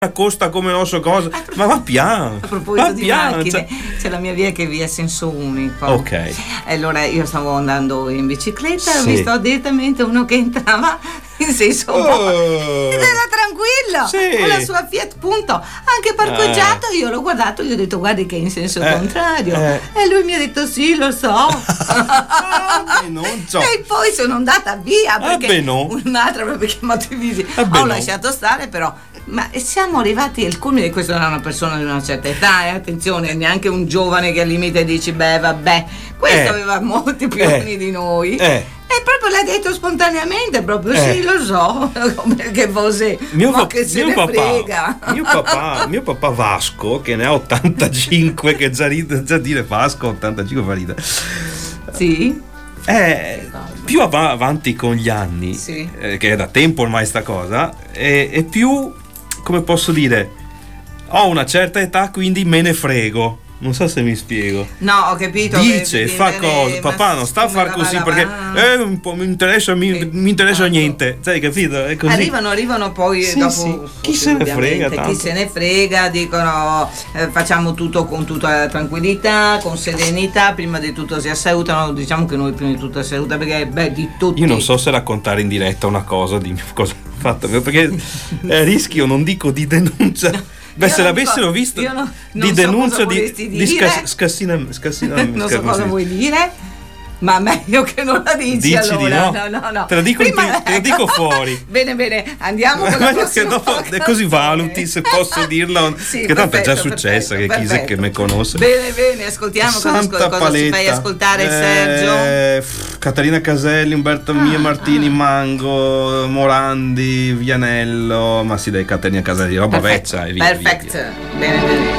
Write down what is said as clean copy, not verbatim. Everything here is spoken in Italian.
costa come non so cosa, ma va piano. A proposito di macchine, cioè... c'è la mia via che è via senso unico. Ok. Allora io stavo andando in bicicletta, ho Sì. visto direttamente uno che entrava in senso ed era tranquillo, Sì. con la sua Fiat Punto, anche parcheggiato. Io l'ho guardato, gli ho detto guardi che è in senso contrario, e lui mi ha detto sì, lo so. Non so. E poi sono andata via perché no. un'altra per motivi ho lasciato stare, però. Ma siamo arrivati al culmine. Questo era una persona di una certa età, attenzione, neanche un giovane che al limite dici beh vabbè, questo aveva molti più anni di noi. E proprio l'ha detto spontaneamente, proprio sì, lo so, perché fosse che se ne frega. Mio papà Vasco, che ne ha 85, che già dire Vasco 85 fa ridere. Sì. Più avanti con gli anni, sì. Che è da tempo ormai sta cosa, e più, come posso dire, ho una certa età, quindi me ne frego. Non so se mi spiego. No, ho capito. Dice, fa cose, papà non sta a far così perché un po' mi interessa niente. Sai, capito? È così. Arrivano poi dopo. Sì. Chi se ne frega tanto. Chi se ne frega, dicono facciamo tutto con tutta tranquillità, con serenità, prima di tutto si salutano, diciamo che noi prima di tutto salutiamo perché di tutti. Io non so se raccontare in diretta una cosa di cosa ho fatto, perché rischio, non dico di denuncia. Beh, se l'avessero visto di denuncia di Scassina. Non so cosa vuoi dire, ma meglio che non la dici. Dici allora. di no? No. Te lo dico fuori. Bene, andiamo con la prossima. Dopo così valuti se posso dirlo, sì, che tanto è già successo, che chi è che me conosce. Bene, ascoltiamo cosa ci fai ascoltare, Sergio. Caterina Caselli, Umberto Mie, Martini, Mango, Morandi, Vianello, ma sì dai, Caterina Caselli, roba vecchia e via. Perfetto, bene.